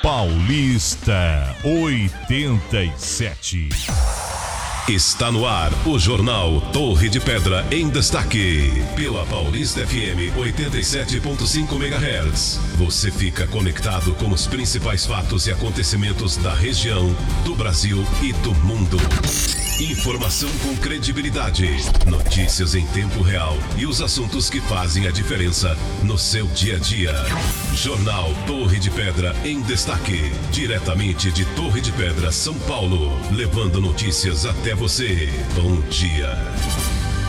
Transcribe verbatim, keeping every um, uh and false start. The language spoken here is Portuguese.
Paulista oitenta e sete. Está no ar o Jornal Torre de Pedra em Destaque. Pela Paulista F M oitenta e sete ponto cinco megahertz. Você fica conectado com os principais fatos e acontecimentos da região, do Brasil e do mundo. Informação com credibilidade, notícias em tempo real e os assuntos que fazem a diferença no seu dia a dia. Jornal Torre de Pedra em Destaque, diretamente de Torre de Pedra, São Paulo, levando notícias até você. Bom dia.